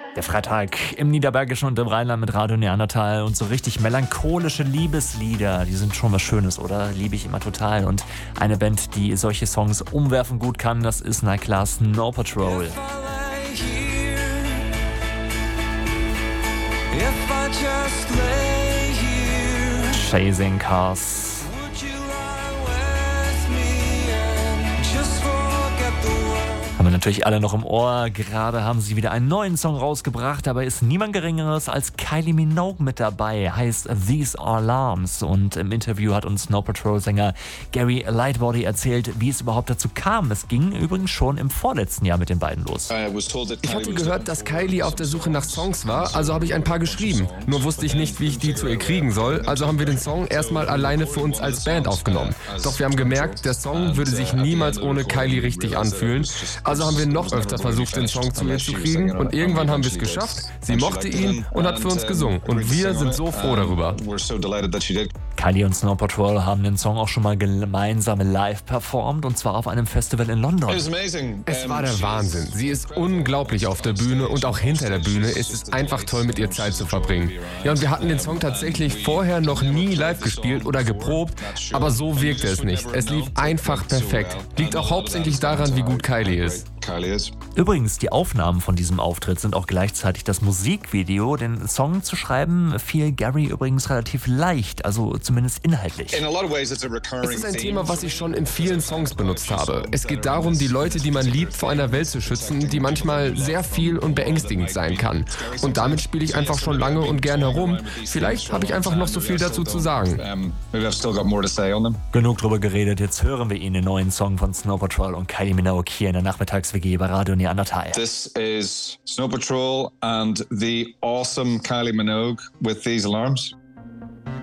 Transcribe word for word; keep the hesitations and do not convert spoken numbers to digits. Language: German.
Der Freitag im Niederbergischen und im Rheinland mit Radio Neandertal und so richtig melancholische Liebeslieder, die sind schon was Schönes, oder? Liebe ich immer total. Und eine Band, die solche Songs umwerfen gut kann, das ist na klar Snow Patrol. Chasing Cars. Haben wir natürlich alle noch im Ohr. Gerade haben sie wieder einen neuen Song rausgebracht. Dabei ist niemand Geringeres als Kylie Minogue mit dabei. Heißt These Are Alarms. Und im Interview hat uns Snow Patrol-Sänger Gary Lightbody erzählt, wie es überhaupt dazu kam. Es ging übrigens schon im vorletzten Jahr mit den beiden los. Ich hatte gehört, dass Kylie auf der Suche nach Songs war, also habe ich ein paar geschrieben. Nur wusste ich nicht, wie ich die zu ihr kriegen soll. Also haben wir den Song erstmal alleine für uns als Band aufgenommen. Doch wir haben gemerkt, der Song würde sich niemals ohne Kylie richtig anfühlen. Also haben wir noch öfter versucht, den Song zu ihr zu kriegen und irgendwann haben wir es geschafft. Sie mochte ihn und hat für uns gesungen und wir sind so froh darüber. Kylie und Snow Patrol haben den Song auch schon mal gemeinsam live performt und zwar auf einem Festival in London. Es war der Wahnsinn. Sie ist unglaublich auf der Bühne und auch hinter der Bühne ist es einfach toll, mit ihr Zeit zu verbringen. Ja, und wir hatten den Song tatsächlich vorher noch nie live gespielt oder geprobt, aber so wirkte es nicht. Es lief einfach perfekt. Liegt auch hauptsächlich daran, wie gut Kylie ist. Übrigens, die Aufnahmen von diesem Auftritt sind auch gleichzeitig das Musikvideo. Den Song zu schreiben fiel Gary übrigens relativ leicht, also zumindest inhaltlich. Es ist ein Thema, was ich schon in vielen Songs benutzt habe. Es geht darum, die Leute, die man liebt, vor einer Welt zu schützen, die manchmal sehr viel und beängstigend sein kann. Und damit spiele ich einfach schon lange und gern herum. Vielleicht habe ich einfach noch so viel dazu zu sagen. Genug drüber geredet, jetzt hören wir ihn, den neuen Song von Snow Patrol und Kylie Minogue hier in der Nachmittags-W G bei Radio Neandertal. This is Snow Patrol and the awesome Kylie Minogue with These Alarms.